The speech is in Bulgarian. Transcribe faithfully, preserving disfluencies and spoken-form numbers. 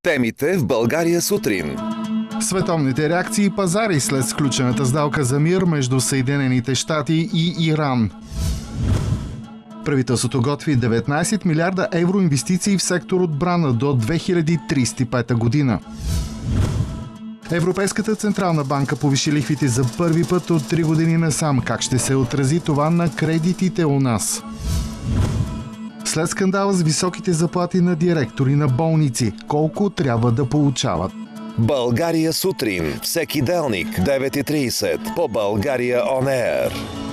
Темите в България сутрин. Световните реакции и пазари след сключената сделка за мир между Съединените щати и Иран. Правителството готви деветнайсет милиарда евро инвестиции в сектор отбрана до две хиляди тридесет и пета година. Европейската централна банка повиши лихвите за първи път от три години насам. Как ще се отрази това на кредитите у нас? След скандала с високите заплати на директори на болници, колко трябва да получават? България сутрин, всеки делник, девет и трийсет, по България On Air.